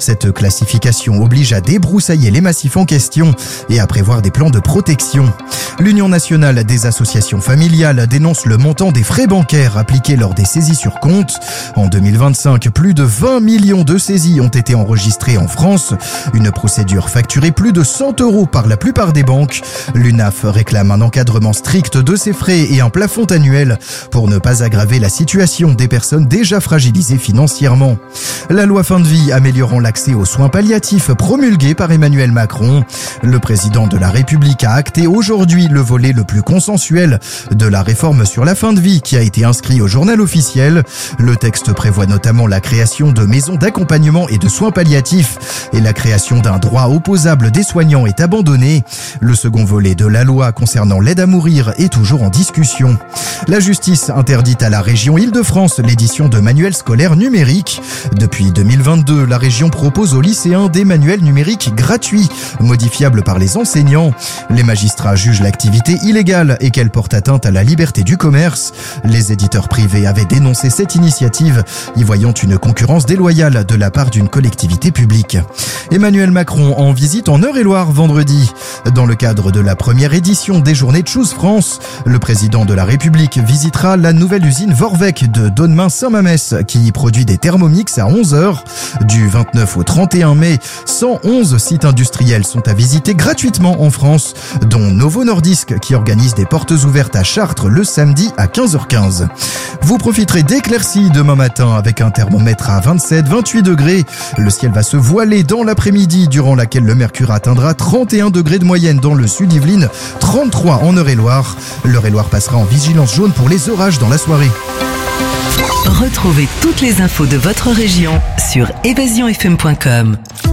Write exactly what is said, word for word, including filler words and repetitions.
Cette classification oblige à débroussailler les massifs en question et à prévoir des plans de protection. L'Union nationale des associations familiales dénonce le montant des frais bancaires appliqués lors des saisies sur compte. En deux mille vingt-cinq, plus de vingt millions de saisies ont été enregistrées en France. Une procédure facturée plus de cent euros par la plupart des banques. L'U N A F réclame un encadrement strict de ces frais et un plafond annuel pour ne pas aggraver la situation des personnes déjà fragilisées financièrement. La loi fin de vie améliorant l'accès aux soins palliatifs promulguée par Emmanuel Macron. Le président de la République a acté aujourd'hui le volet le plus consensuel de la réforme sur la fin de vie qui a été inscrit au journal officiel. Le texte prévoit notamment la création de maisons d'accompagnement et de soins palliatifs et la création d'un droit opposable des soignants est abandonné. Le second volet de la loi concernant l'aide à mourir est toujours en discussion. La justice interdit à la région Île-de-France l'édition de manuels scolaires numériques. Depuis deux mille vingt-deux, la région propose aux lycéens des manuels numériques gratuits, modifiables par les enseignants. Les magistrats jugent l'activité illégale et qu'elle porte atteinte à la liberté du commerce. Les éditeurs privés avaient dénoncé cette initiative, y voyant une concurrence déloyale de la part d'une collectivité publique. Emmanuel Macron en visite en Eure-et-Loire vendredi. Dans le cadre de la première édition des journées Choose France, le président de la République visitera la nouvelle usine Vorvec de Donnemain-Saint-Mamès qui produit des Thermomix à onze heures. Du vingt-neuf au trente et un mai, cent onze sites industriels sont à visiter gratuitement en France, dont Novo Nordisk qui organise des portes ouvertes à Chartres le samedi à quinze heures quinze. Vous profiterez d'éclaircies demain matin avec un thermomètre à vingt-sept à vingt-huit degrés. Le ciel va se voiler dans l'après-midi, durant laquelle le mercure atteindra trente et un degrés de moyenne dans le sud Yvelines, trente-trois en Eure-et-Loire. L'Eure-et-Loire passera en vigilance jaune pour les orages dans la soirée. Retrouvez toutes les infos de votre région sur évasion f m point com.